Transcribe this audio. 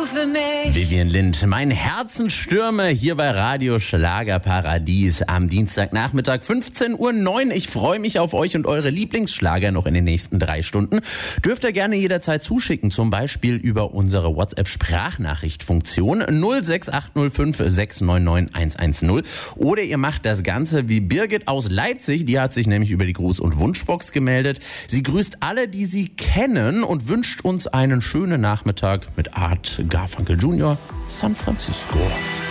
für mich. Vivian Lind, mein Herzenstürme hier bei Radio Schlagerparadies am Dienstagnachmittag 15:09 Uhr. Ich freue mich auf euch und eure Lieblingsschlager noch in den nächsten 3 Stunden. Dürft ihr gerne jederzeit zuschicken, zum Beispiel über unsere WhatsApp-Sprachnachricht-Funktion 06805 699 110. Oder ihr macht das Ganze wie Birgit aus Leipzig, die hat sich nämlich über die Gruß- und Wunschbox gemeldet. Sie grüßt alle, die sie kennen und wünscht uns einen schönen Nachmittag mit Art Garfunkel Jr. San Francisco.